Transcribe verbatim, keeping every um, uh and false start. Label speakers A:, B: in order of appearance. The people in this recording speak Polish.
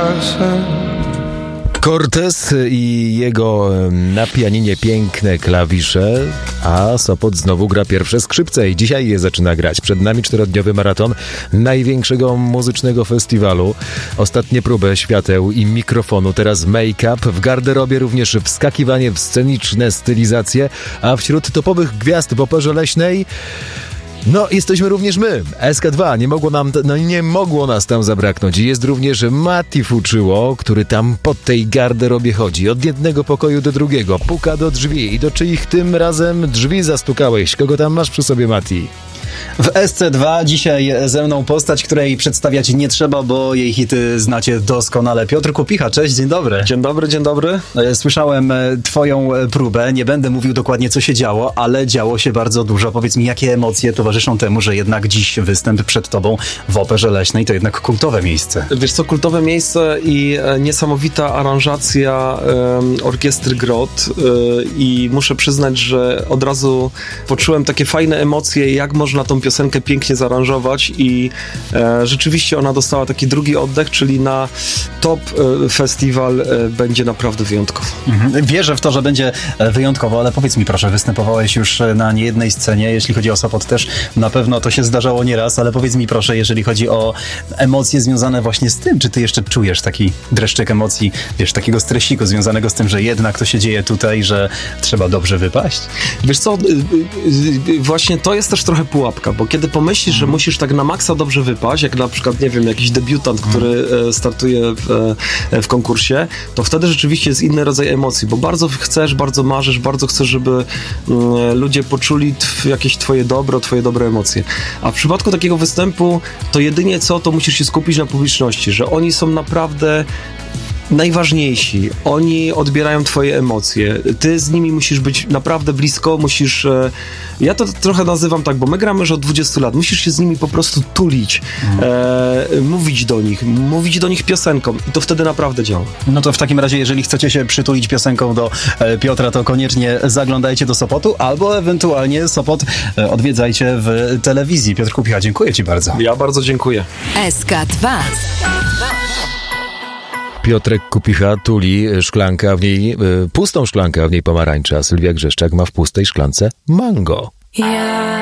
A: Cortez i jego na pianinie piękne klawisze, a Sopot znowu gra pierwsze skrzypce i dzisiaj je zaczyna grać. Przed nami czterodniowy maraton największego muzycznego festiwalu. Ostatnie próby świateł i mikrofonu, teraz make-up, w garderobie również wskakiwanie w sceniczne stylizacje, a wśród topowych gwiazd w Operze Leśnej no, jesteśmy również my. S K dwa, nie mogło nam, no nie mogło nas tam zabraknąć. Jest również Mati Fuczyło, który tam po tej garderobie chodzi. Od jednego pokoju do drugiego, puka do drzwi. I do czyich tym razem drzwi zastukałeś? Kogo tam masz przy sobie, Mati?
B: W S C dwa dzisiaj ze mną postać, której przedstawiać nie trzeba, bo jej hity znacie doskonale. Piotr Kupicha, cześć, dzień dobry.
C: Dzień dobry, dzień dobry.
B: Słyszałem twoją próbę, nie będę mówił dokładnie, co się działo, ale działo się bardzo dużo. Powiedz mi, jakie emocje towarzyszą temu, że jednak dziś występ przed tobą w Operze Leśnej to jednak kultowe miejsce.
C: Wiesz co, kultowe miejsce i niesamowita aranżacja um, orkiestry Grot y, i muszę przyznać, że od razu poczułem takie fajne emocje, jak można tą piosenkę pięknie zaaranżować i e, rzeczywiście ona dostała taki drugi oddech, czyli na top e, festiwal e, będzie naprawdę wyjątkowo.
B: Mhm. Wierzę w to, że będzie wyjątkowo, ale powiedz mi proszę, występowałeś już na niejednej scenie, jeśli chodzi o Sopot też na pewno to się zdarzało nieraz, ale powiedz mi proszę, jeżeli chodzi o emocje związane właśnie z tym, czy ty jeszcze czujesz taki dreszczyk emocji, wiesz, takiego stresiku związanego z tym, że jednak to się dzieje tutaj, że trzeba dobrze wypaść?
C: Wiesz co, właśnie to jest też trochę pułapka, bo kiedy pomyślisz, mm. że musisz tak na maksa dobrze wypaść, jak na przykład, nie wiem, jakiś debiutant, mm. który e, startuje w, e, w konkursie, to wtedy rzeczywiście jest inny rodzaj emocji, bo bardzo chcesz, bardzo marzysz, bardzo chcesz, żeby mm, ludzie poczuli tw- jakieś twoje dobro, twoje dobre emocje. A w przypadku takiego występu, to jedynie co, to musisz się skupić na publiczności, że oni są naprawdę najważniejsi. Oni odbierają twoje emocje. Ty z nimi musisz być naprawdę blisko, musisz... E, ja to trochę nazywam tak, bo my gramy już od dwudziestu lat. Musisz się z nimi po prostu tulić, mm. e, mówić do nich, mówić do nich piosenką i to wtedy naprawdę działa.
B: No to w takim razie, jeżeli chcecie się przytulić piosenką do e, Piotra, to koniecznie zaglądajcie do Sopotu, albo ewentualnie Sopot e, odwiedzajcie w telewizji. Piotr Kupicha, dziękuję ci bardzo.
C: Ja bardzo dziękuję.
D: S K dwa.
A: Piotrek Kupicha tuli szklankę, a w niej y, pustą szklankę, a w niej pomarańcza, a Sylwia Grzeszczak ma w pustej szklance mango. Yeah.